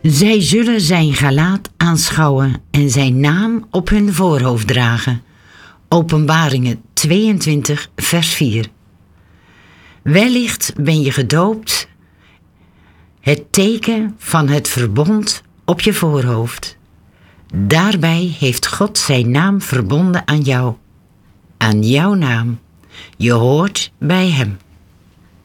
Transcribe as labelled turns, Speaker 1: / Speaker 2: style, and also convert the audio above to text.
Speaker 1: Zij zullen zijn gelaat aanschouwen en zijn naam op hun voorhoofd dragen. Openbaringen 22, vers 4. Wellicht ben je gedoopt, het teken van het verbond op je voorhoofd. Daarbij heeft God zijn naam verbonden aan jou, aan jouw naam. Je hoort bij hem.